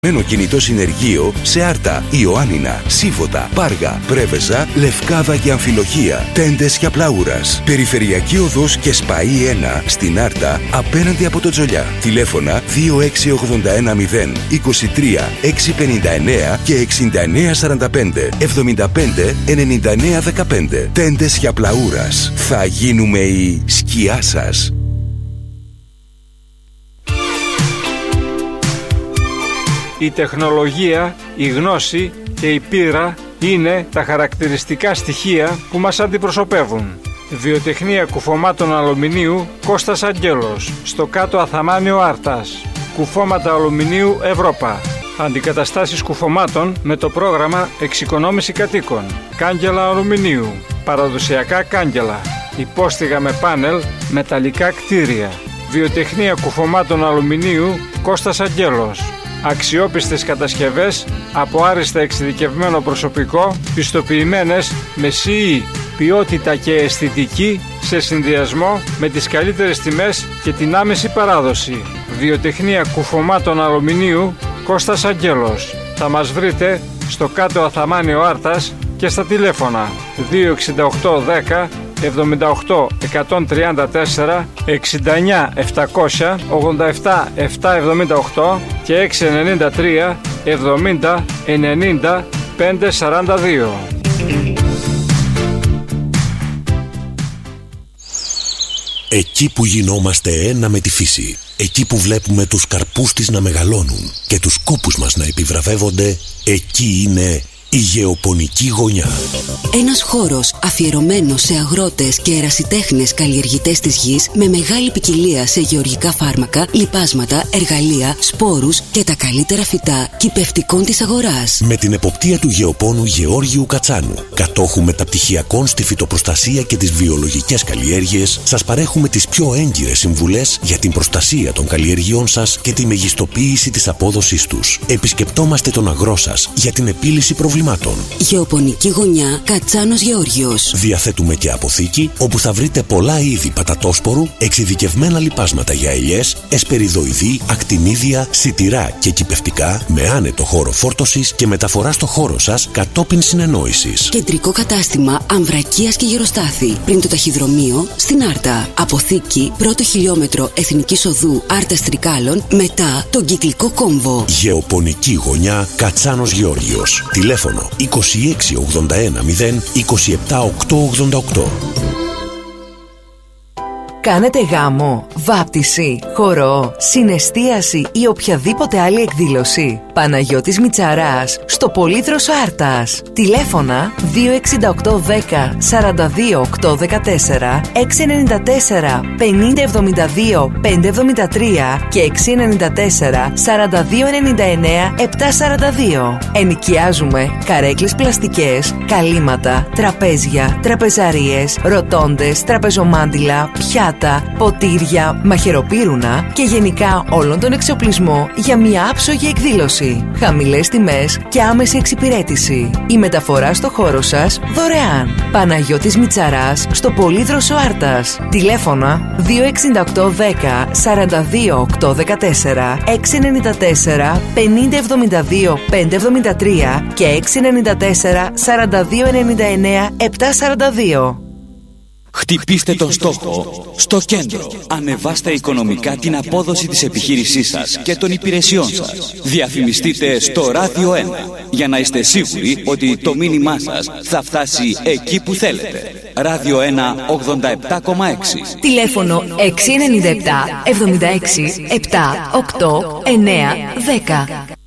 Κινητό συνεργείο σε Άρτα, Ιωάννινα, Σίβωτα, Πάργα, Πρέβεζα, Λευκάδα και Αμφιλοχία, Τέντες και Απλαούρας. Περιφερειακή οδός και ΣΠΑΗ 1 στην Άρτα απέναντι από το Τζολιά. Τηλέφωνα 26810 23 659 και 6945 75 99 15. Τέντες και Απλαούρας. Θα γίνουμε η σκιά σας. Η τεχνολογία, η γνώση και η πείρα είναι τα χαρακτηριστικά στοιχεία που μας αντιπροσωπεύουν. Βιοτεχνία κουφωμάτων αλουμινίου Κώστας Αγγέλος, στο κάτω Αθαμάνιο Άρτας. Κουφώματα αλουμινίου Ευρώπα. Αντικαταστάσεις κουφωμάτων με το πρόγραμμα Εξοικονόμηση Κατοίκων. Κάγκελα αλουμινίου. Παραδοσιακά κάγκελα. Υπόστιγα με πάνελ, μεταλλικά κτίρια. Βιοτεχνία κουφωμάτων αλουμινίου Κώστας Αγγέλος. Αξιόπιστες κατασκευές από άριστα εξειδικευμένο προσωπικό, πιστοποιημένες με CE, ποιότητα και αισθητική σε συνδυασμό με τις καλύτερες τιμές και την άμεση παράδοση. Βιοτεχνία κουφωμάτων αλουμινίου Κώστας Αγγέλος. Θα μας βρείτε στο κάτω Αθαμάνιο Άρτας και στα τηλέφωνα 26810 78 134 69 700 87 778 και 693 70 90 542. Εκεί που γινόμαστε ένα με τη φύση, εκεί που βλέπουμε τους καρπούς της να μεγαλώνουν και τους κόπους μας να επιβραβεύονται, εκεί είναι η γεωπονική γωνιά. Ένας χώρος αφιερωμένος σε αγρότες και ερασιτέχνες καλλιεργητές της γης με μεγάλη ποικιλία σε γεωργικά φάρμακα, λιπάσματα, εργαλεία, σπόρους και τα καλύτερα φυτά κυπευτικών της αγοράς. Με την εποπτεία του γεωπόνου Γεώργιου Κατσάνου, κατόχου μεταπτυχιακών στη φυτοπροστασία και τις βιολογικές καλλιέργειες, σας παρέχουμε τις πιο έγκυρες συμβουλές για την προστασία των καλλιεργειών σας και τη μεγιστοποίηση της απόδοσής τους. Επισκεπτόμαστε τον αγρό σας για την επίλυση προβλημάτων. Γεωπονική γωνιά Κατσάνος Γεώργιος. Διαθέτουμε και αποθήκη όπου θα βρείτε πολλά είδη πατατόσπορου, εξειδικευμένα λιπάσματα για ελιές, εσπεριδοειδή, ακτινίδια, σιτηρά και κυπευτικά με άνετο χώρο φόρτωσης και μεταφορά στο χώρο σας κατόπιν συνεννόησης. Κεντρικό κατάστημα Αμβρακίας και Γεροστάθη πριν το ταχυδρομείο στην Άρτα. Αποθήκη πρώτο χιλιόμετρο Εθνικής Οδού Άρτας Τρικάλων μετά τον κυκλικό κόμβο. Γεωπονική γωνιά Κατσάνος Γεώργιος. Τηλέφωνο 2681 0 27 888. Κάνετε γάμο, βάπτιση, χορό, συναισθίαση ή οποιαδήποτε άλλη εκδήλωση? Παναγιώτης Μητσαράς, στο Πολύδροσο Άρτας. Τηλέφωνα 26810 42 814, 694 50 72 573 και 694 42 99 742. Ενοικιάζουμε καρέκλες πλαστικές, καλύματα, τραπέζια, τραπεζαρίες, ροτόντες, τραπεζομάντιλα, πιάτα, ποτήρια, μαχαιροπύρουνα και γενικά όλον τον εξοπλισμό για μια άψογη εκδήλωση. Χαμηλές τιμές και άμεση εξυπηρέτηση. Η μεταφορά στο χώρο σας δωρεάν. Παναγιώτης Μητσαράς, στο Πολύδροσο Άρτας. Τηλέφωνα 26810 42 814, 694 50 72 573 και 694 42 99 742. Χτυπήστε τον στόχο στο κέντρο. Ανεβάστε οικονομικά την απόδοση της επιχείρησής σας και των υπηρεσιών σας. Διαφημιστείτε στο Ράδιο 1 για να είστε σίγουροι ότι το μήνυμά σας θα φτάσει εκεί που θέλετε. Ράδιο 1 87,6. Τηλέφωνο 697 76 7 8 9 10.